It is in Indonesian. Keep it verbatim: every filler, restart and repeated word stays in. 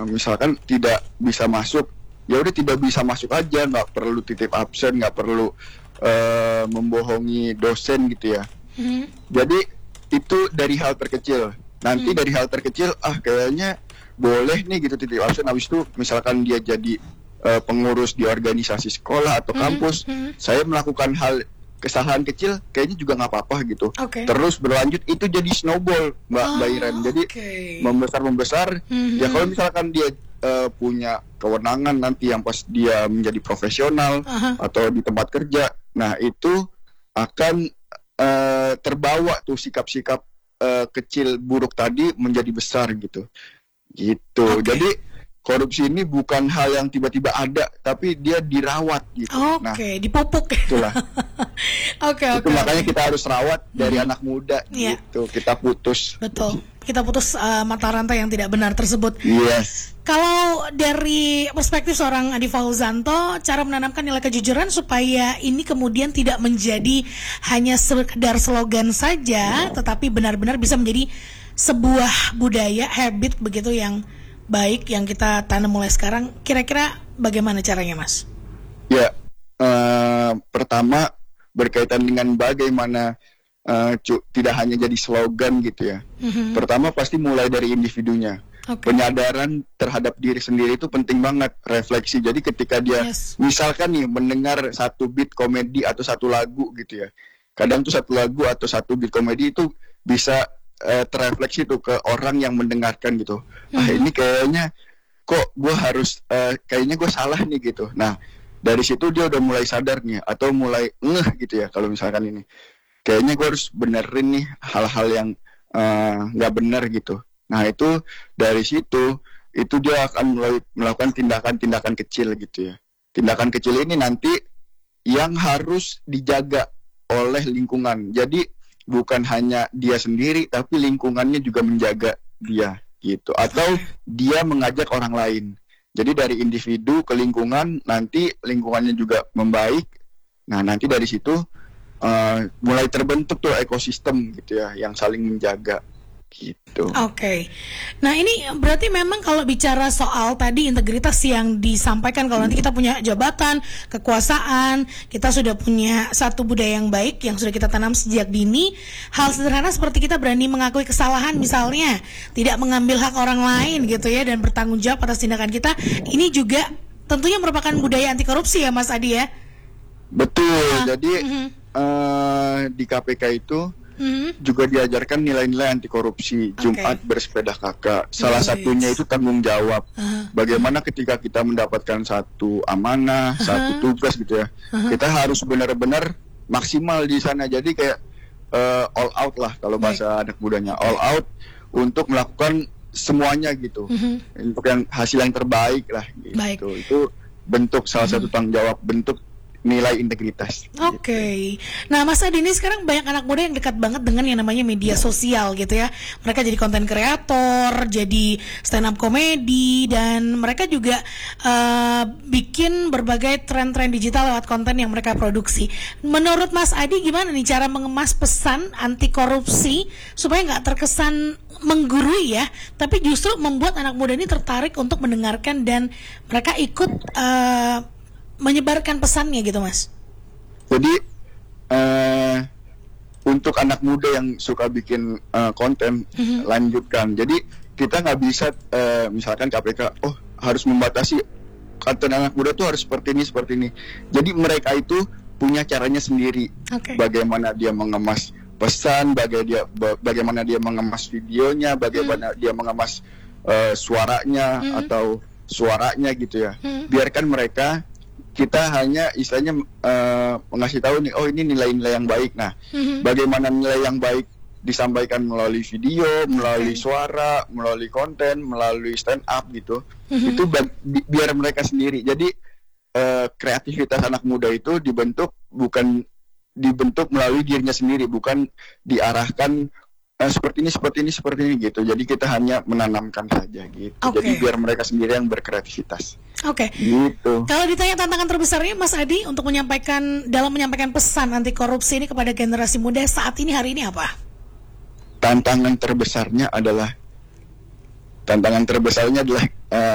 uh, misalkan tidak bisa masuk, ya udah tidak bisa masuk aja, nggak perlu titip absen, nggak perlu uh, membohongi dosen gitu ya. Mm-hmm. Jadi itu dari hal terkecil. Nanti mm. dari hal terkecil, ah kayaknya boleh nih gitu titip absen. Habis itu misalkan dia jadi uh, pengurus di organisasi sekolah atau kampus, mm-hmm. saya melakukan hal kesalahan kecil kayaknya juga nggak apa-apa gitu. Okay. Terus berlanjut itu jadi snowball, Mbak oh, Mbak Iren. Jadi okay. membesar membesar. Mm-hmm. Ya kalau misalkan dia uh, punya kewenangan nanti yang pas dia menjadi profesional uh-huh. atau di tempat kerja, nah itu akan uh, terbawa tuh sikap-sikap uh, kecil buruk tadi menjadi besar gitu. Gitu. Okay. Jadi korupsi ini bukan hal yang tiba-tiba ada, tapi dia dirawat gitu. Oke, okay, nah, dipupuk. Itulah. Oke, oke. Itu okay, makanya okay. kita harus rawat dari hmm. anak muda yeah. gitu. Kita putus. Betul. Kita putus uh, mata rantai yang tidak benar tersebut. Yes. Kalau dari perspektif seorang Adi Fauzanto, cara menanamkan nilai kejujuran supaya ini kemudian tidak menjadi hanya sekedar slogan saja, yeah. tetapi benar-benar bisa menjadi sebuah budaya, habit begitu yang baik yang kita tanam mulai sekarang, kira-kira bagaimana caranya, Mas? Ya, uh, pertama berkaitan dengan bagaimana uh, cu- tidak hanya jadi slogan gitu ya. Mm-hmm. Pertama pasti mulai dari individunya. Okay. Penyadaran terhadap diri sendiri itu penting banget, refleksi. Jadi ketika dia yes. misalkan nih mendengar satu beat komedi atau satu lagu gitu ya. Kadang tuh satu lagu atau satu beat komedi itu bisa Uh, terefleksi tuh ke orang yang mendengarkan gitu. Mm-hmm. Ah ini kayaknya kok gue harus uh, kayaknya gue salah nih gitu. Nah dari situ dia udah mulai sadar nih atau mulai ngeh gitu ya kalau misalkan ini kayaknya gue harus benerin nih hal-hal yang nggak uh, benar gitu. Nah itu dari situ itu dia akan mulai melakukan tindakan-tindakan kecil gitu ya. Tindakan kecil ini nanti yang harus dijaga oleh lingkungan. Jadi bukan hanya dia sendiri, tapi lingkungannya juga menjaga dia gitu. Atau dia mengajak orang lain. Jadi dari individu ke lingkungan, nanti lingkungannya juga membaik. Nah nanti dari situ uh, mulai terbentuk tuh ekosistem gitu ya, yang saling menjaga gitu. Oke. Okay. Nah ini berarti memang kalau bicara soal tadi integritas yang disampaikan, kalau nanti kita punya jabatan, kekuasaan, kita sudah punya satu budaya yang baik yang sudah kita tanam sejak dini. Hal sederhana seperti kita berani mengakui kesalahan misalnya, tidak mengambil hak orang lain gitu ya, dan bertanggung jawab atas tindakan kita. Ini juga tentunya merupakan budaya anti korupsi ya Mas Adi ya. Betul. Uh, Jadi uh-huh. uh, di K P K itu Hmm. juga diajarkan nilai-nilai anti korupsi. Okay. Jumat bersepeda kakak. Salah yes. satunya itu tanggung jawab. Uh-huh. Bagaimana ketika kita mendapatkan satu amanah, uh-huh. satu tugas gitu ya, uh-huh. kita harus benar-benar maksimal di sana. Jadi kayak uh, all out lah kalau bahasa Baik. anak mudanya, all out untuk melakukan semuanya gitu, uh-huh. untuk yang hasil yang terbaik lah. Gitu. Baik. Itu bentuk salah uh-huh. satu tanggung jawab, bentuk nilai integritas. Oke. Okay. Gitu. Nah, Mas Adi, ini sekarang banyak anak muda yang dekat banget dengan yang namanya media sosial gitu ya. Mereka jadi konten kreator, jadi stand up komedi, dan mereka juga uh, bikin berbagai tren-tren digital lewat konten yang mereka produksi. Menurut Mas Adi, gimana nih cara mengemas pesan anti korupsi supaya nggak terkesan menggurui ya, tapi justru membuat anak muda ini tertarik untuk mendengarkan dan mereka ikut uh, menyebarkan pesannya gitu Mas. Jadi uh, untuk anak muda yang suka bikin uh, konten mm-hmm. lanjutkan. Jadi kita nggak bisa uh, misalkan K P K oh harus membatasi konten anak muda tuh harus seperti ini seperti ini. Jadi mereka itu punya caranya sendiri. Okay. Bagaimana dia mengemas pesan, bagaimana dia bagaimana dia mengemas videonya, bagaimana mm. dia mengemas uh, suaranya mm. atau suaranya gitu ya. Mm. Biarkan mereka. Kita hanya istilahnya uh, mengasih tahu nih, oh ini nilai-nilai yang baik. Nah, mm-hmm. bagaimana nilai yang baik disampaikan melalui video, melalui okay. suara, melalui konten, melalui stand up gitu. Mm-hmm. Itu bi- bi- biar mereka sendiri. Jadi uh, kreativitas anak muda itu dibentuk bukan dibentuk melalui dirinya sendiri, bukan diarahkan uh, seperti ini, seperti ini, seperti ini gitu. Jadi kita hanya menanamkan saja gitu. Okay. Jadi biar mereka sendiri yang berkreativitas. Oke. Okay. Gitu. Kalau ditanya tantangan terbesarnya Mas Adi untuk menyampaikan dalam menyampaikan pesan anti korupsi ini kepada generasi muda saat ini hari ini apa? Tantangan terbesarnya adalah tantangan terbesarnya adalah